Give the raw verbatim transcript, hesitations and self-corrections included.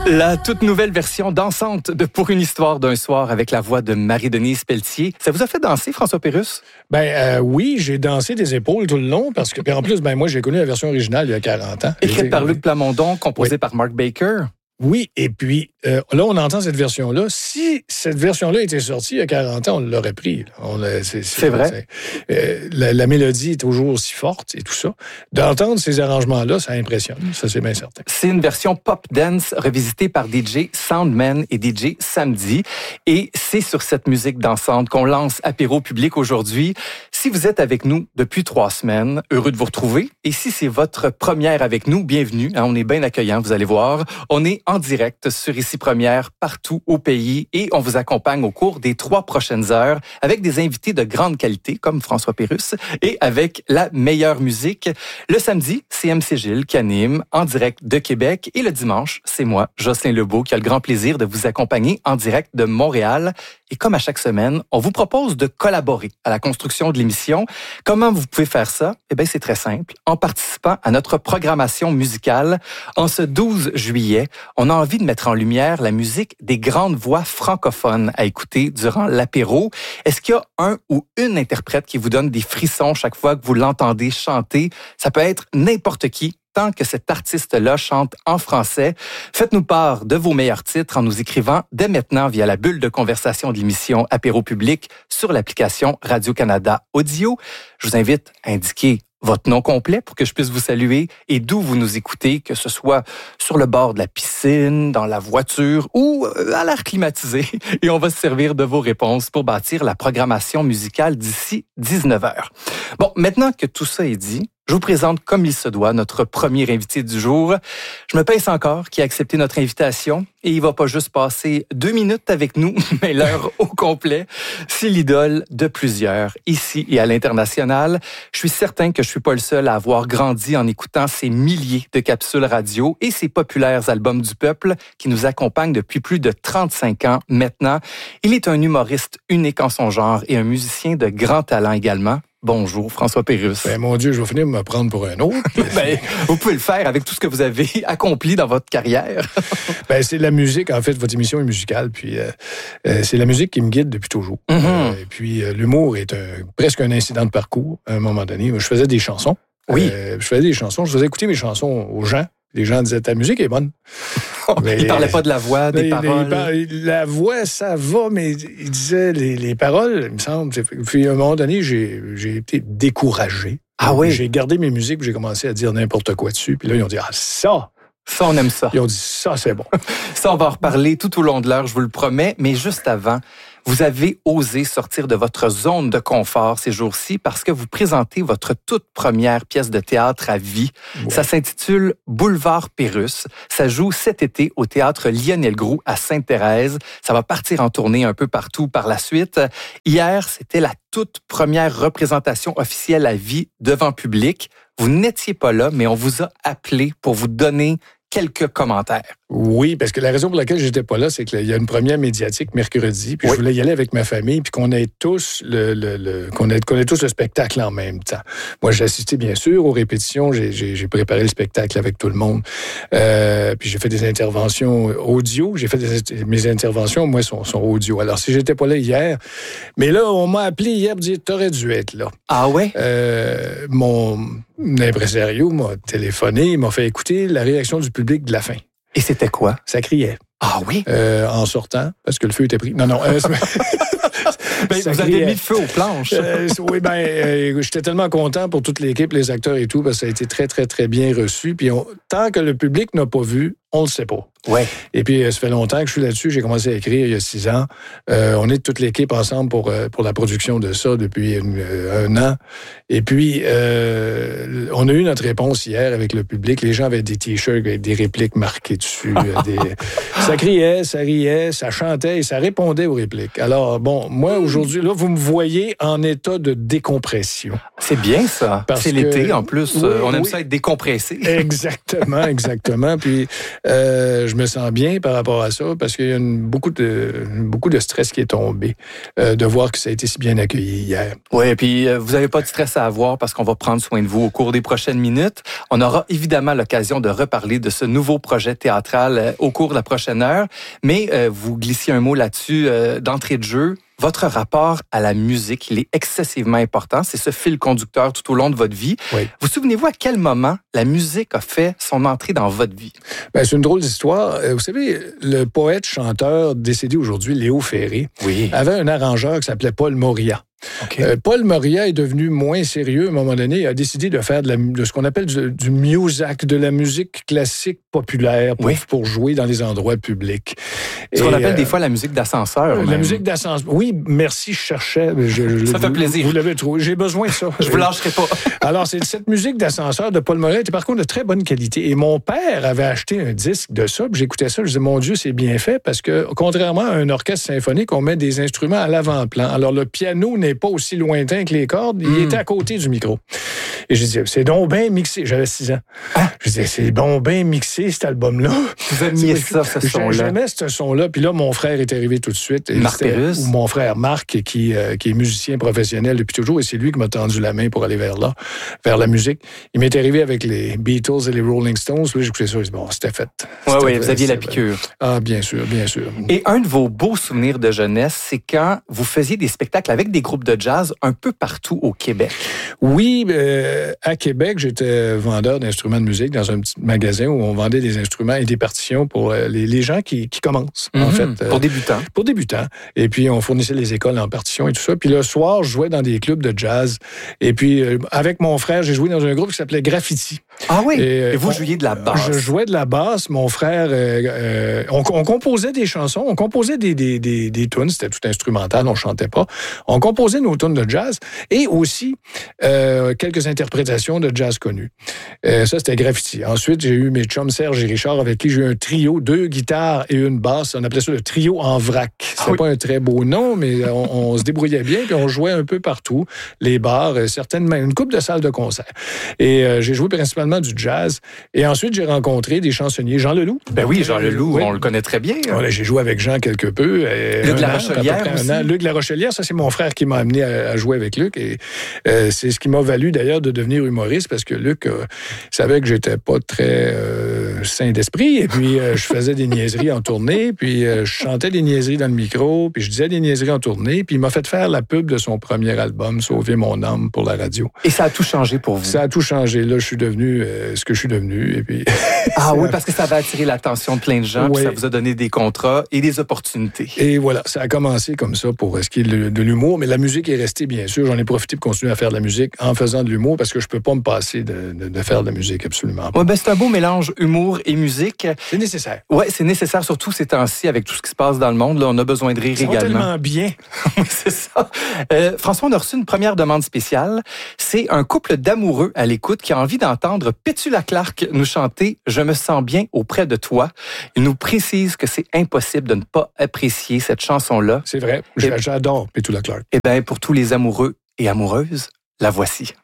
La toute nouvelle version dansante de Pour une histoire d'un soir avec la voix de Marie-Denise Pelletier. Ça vous a fait danser, François Pérusse? Ben euh, oui, j'ai dansé des épaules tout le long parce que, puis en plus, ben moi, j'ai connu la version originale il y a quarante ans. Écrite par Luc Plamondon, composée oui. par Mark Baker. Oui, et puis euh, là, on entend cette version-là. Si cette version-là était sortie il y a quarante ans, on l'aurait pris. On a, c'est, c'est, c'est vrai. C'est, euh, la, la mélodie est toujours aussi forte et tout ça. D'entendre ces arrangements-là, ça impressionne. Ça, c'est bien certain. C'est une version pop dance revisitée par D J Soundman et D J Samedi. Et c'est sur cette musique dansante qu'on lance Apéro Public aujourd'hui. Si vous êtes avec nous depuis trois semaines, heureux de vous retrouver. Et si c'est votre première avec nous, bienvenue. On est bien accueillants, vous allez voir. On est en direct sur Ici Première partout au pays et on vous accompagne au cours des trois prochaines heures avec des invités de grande qualité comme François Pérusse et avec la meilleure musique. Le samedi, c'est M C Gilles qui anime en direct de Québec et le dimanche, c'est moi, Jocelyn Lebeau, qui a le grand plaisir de vous accompagner en direct de Montréal. Et comme à chaque semaine, on vous propose de collaborer à la construction de l'émission. Comment vous pouvez faire ça? Eh bien, c'est très simple. En participant à notre programmation musicale, en ce douze juillet, on a envie de mettre en lumière la musique des grandes voix francophones à écouter durant l'apéro. Est-ce qu'il y a un ou une interprète qui vous donne des frissons chaque fois que vous l'entendez chanter? Ça peut être n'importe qui, tant que cet artiste-là chante en français. Faites-nous part de vos meilleurs titres en nous écrivant dès maintenant via la bulle de conversation de l'émission Apéro Public sur l'application Radio-Canada Audio. Je vous invite à indiquer votre nom complet pour que je puisse vous saluer et d'où vous nous écoutez, que ce soit sur le bord de la piscine, dans la voiture ou à l'air climatisé. Et on va se servir de vos réponses pour bâtir la programmation musicale d'ici dix-neuf heures. Bon, maintenant que tout ça est dit, je vous présente comme il se doit notre premier invité du jour. Je me pince encore qui a accepté notre invitation et il va pas juste passer deux minutes avec nous, mais l'heure au complet. C'est l'idole de plusieurs, ici et à l'international. Je suis certain que je suis pas le seul à avoir grandi en écoutant ces milliers de capsules radio et ces populaires albums du peuple qui nous accompagnent depuis plus de trente-cinq ans maintenant. Il est un humoriste unique en son genre et un musicien de grand talent également. Bonjour, François Pérusse. Ben, mon Dieu, je vais finir de me prendre pour un autre. ben, vous pouvez le faire avec tout ce que vous avez accompli dans votre carrière. ben, c'est la musique, en fait, votre émission est musicale, puis euh, euh, c'est la musique qui me guide depuis toujours. Mm-hmm. Euh, et puis, euh, l'humour est un, presque un incident de parcours, à un moment donné. Je faisais des chansons. Oui. Euh, je faisais des chansons, je faisais écouter mes chansons aux gens. Les gens disaient, ta musique est bonne. Mais, ils ne parlaient pas de la voix, des les, paroles. Les, la voix, ça va, mais ils disaient les, les paroles, il me semble. Puis à un moment donné, j'ai, j'ai été découragé. Ah oui? J'ai gardé mes musiques, puis j'ai commencé à dire n'importe quoi dessus. Puis là, ils ont dit, ah, ça! Ça, on aime ça. Ils ont dit, ça, c'est bon. Ça, on va en reparler tout au long de l'heure, je vous le promets. Mais juste avant, vous avez osé sortir de votre zone de confort ces jours-ci parce que vous présentez votre toute première pièce de théâtre à vie. Ouais. Ça s'intitule Boulevard Pérusse. Ça joue cet été au théâtre Lionel Groulx à Sainte-Thérèse. Ça va partir en tournée un peu partout par la suite. Hier, c'était la toute première représentation officielle à vie devant public. Vous n'étiez pas là, mais on vous a appelé pour vous donner quelques commentaires. Oui, parce que la raison pour laquelle j'étais pas là, c'est qu'il y a une première médiatique mercredi, puis oui. Je voulais y aller avec ma famille, puis qu'on ait tous le, le, le qu'on ait, qu'on ait tous le spectacle en même temps. Moi, j'ai assisté bien sûr aux répétitions, j'ai, j'ai, j'ai préparé le spectacle avec tout le monde, euh, puis j'ai fait des interventions audio. J'ai fait des, mes interventions, moi, sont, sont audio. Alors, si j'étais pas là hier, mais là, on m'a appelé hier pour dire, t'aurais dû être là. Ah ouais? Euh, mon impresario m'a téléphoné, il m'a fait écouter la réaction du public de la fin. Et c'était quoi? Ça criait. Ah oui? Euh, en sortant, parce que le feu était pris. Non, non. Euh, ben, vous criait. Avez mis le feu aux planches. euh, oui, bien, euh, j'étais tellement content pour toute l'équipe, les acteurs et tout, parce que ça a été très, très, très bien reçu. Puis on, tant que le public n'a pas vu, on le sait pas. Ouais. Et puis, ça fait longtemps que je suis là-dessus. J'ai commencé à écrire il y a six ans. Euh, on est toute l'équipe ensemble pour, euh, pour la production de ça depuis une, euh, un an. Et puis, euh, on a eu notre réponse hier avec le public. Les gens avaient des t-shirts avec des répliques marquées dessus. des... Ça criait, ça riait, ça chantait et ça répondait aux répliques. Alors, bon, moi, aujourd'hui, là, vous me voyez en état de décompression. C'est bien, ça. Parce C'est que... l'été, en plus. Oui, euh, on aime oui. ça être décompressé. Exactement, exactement. Puis, euh, je me sens bien par rapport à ça parce qu'il y a une, beaucoup, de, beaucoup de stress qui est tombé euh, de voir que ça a été si bien accueilli hier. Oui, et puis euh, vous n'avez pas de stress à avoir parce qu'on va prendre soin de vous au cours des prochaines minutes. On aura évidemment l'occasion de reparler de ce nouveau projet théâtral euh, au cours de la prochaine heure, mais euh, vous glissiez un mot là-dessus euh, d'entrée de jeu. Votre rapport à la musique, il est excessivement important. C'est ce fil conducteur tout au long de votre vie. Oui. Vous souvenez-vous à quel moment la musique a fait son entrée dans votre vie? Ben, c'est une drôle d'histoire. Vous savez, le poète-chanteur décédé aujourd'hui, Léo Ferré, oui. avait un arrangeur qui s'appelait Paul Moria. Okay. Euh, Paul Moria est devenu moins sérieux à un moment donné. Il a décidé de faire de, la, de ce qu'on appelle du, du music, de la musique classique populaire pour, oui. pour jouer dans les endroits publics. Ce qu'on appelle euh, des fois la musique d'ascenseur. La même. musique d'ascenseur. Oui, merci, je cherchais. Je, je, ça vous, fait plaisir. Vous l'avez trouvé. J'ai besoin de ça. Je vous lâcherai pas. Alors, c'est cette musique d'ascenseur de Paul Moria était par contre de très bonne qualité. Et mon père avait acheté un disque de ça. Puis j'écoutais ça. Je disais, mon Dieu, c'est bien fait parce que, contrairement à un orchestre symphonique, on met des instruments à l'avant-plan. Alors, le piano n'est pas aussi lointain que les cordes, il mm. était à côté du micro. Et je disais, c'est donc bien mixé. J'avais six ans. Ah. Je disais, c'est donc bien mixé, cet album-là. Vous aimiez ça, ce son-là? J'aimais ce son-là. Puis là, mon frère est arrivé tout de suite. Marc Pérus? Ou mon frère Marc, qui, euh, qui est musicien professionnel depuis toujours, et c'est lui qui m'a tendu la main pour aller vers là, vers la musique. Il m'est arrivé avec les Beatles et les Rolling Stones. Là, j'écoutais ça, je dis, bon, c'était fait. Oui, oui, vous aviez la piqûre. Ah, bien sûr, bien sûr. Et un de vos beaux souvenirs de jeunesse, c'est quand vous faisiez des spectacles avec des groupes de jazz un peu partout au Québec. Oui, euh, à Québec, j'étais vendeur d'instruments de musique dans un petit magasin où on vendait des instruments et des partitions pour les, les gens qui, qui commencent, mm-hmm. en fait. Pour débutants. Euh, pour débutants. Et puis, on fournissait les écoles en partitions et tout ça. Puis le soir, je jouais dans des clubs de jazz. Et puis, euh, avec mon frère, j'ai joué dans un groupe qui s'appelait Graffiti. Ah oui? Et, et vous on, jouiez de la basse? Je jouais de la basse. Mon frère, euh, euh, on, on composait des chansons, on composait des, des, des, des tunes, c'était tout instrumental, on chantait pas. On composait nos tunes de jazz et aussi euh, quelques interprétations de jazz connues. Euh, ça, c'était Graffiti. Ensuite, j'ai eu mes chums Serge et Richard avec qui j'ai eu un trio, deux guitares et une basse. On appelait ça le trio en vrac. C'était ah oui. pas un très beau nom, mais on, on se débrouillait bien puis on jouait un peu partout. Les bars, certaines, une couple de salles de concert. Et euh, j'ai joué principalement du jazz. Et ensuite, j'ai rencontré des chansonniers. Jean Leloup. Ben oui, Jean Leloup, oui. on le connaît très bien. Voilà, j'ai joué avec Jean quelque peu. Luc Larochelière aussi. Luc Larochelière, ça, c'est mon frère qui m'a amené à, à jouer avec Luc. Et euh, c'est ce qui m'a valu, d'ailleurs, de devenir humoriste parce que Luc euh, savait que j'étais pas très euh, sain d'esprit. Et puis, euh, je faisais des niaiseries en tournée. Puis, euh, je chantais des niaiseries dans le micro. Puis, je disais des niaiseries en tournée. Puis, il m'a fait faire la pub de son premier album, Sauver mon âme, pour la radio. Et ça a tout changé pour vous? Ça a tout changé. Là, je suis devenu euh, ce que je suis devenu. Et puis... ah oui, parce que ça va attirer l'attention de plein de gens. Oui. Puis ça vous a donné des contrats et des opportunités. Et voilà, ça a commencé comme ça pour ce qui est de l'humour. Mais la musique est restée, bien sûr. J'en ai profité pour continuer à faire de la musique en faisant de l'humour parce que je peux pas me passer de, de, de faire de la musique, absolument. Oui, ben c'est un beau mélange humour et musique. C'est nécessaire. Oui, c'est nécessaire, surtout ces temps-ci, avec tout ce qui se passe dans le monde. Là, on a besoin de rire Ils sont également. tellement bien. Oui, c'est ça. Euh, François, on a reçu une première demande spéciale. C'est un couple d'amoureux à l'écoute qui a envie d'entendre Pétula Clark nous chanter « Je me sens bien auprès de toi ». Il nous précise que c'est impossible de ne pas apprécier cette chanson-là. C'est vrai. Et, j'adore Pétula Clark. Eh bien, pour tous les amoureux et amoureuses, la voici.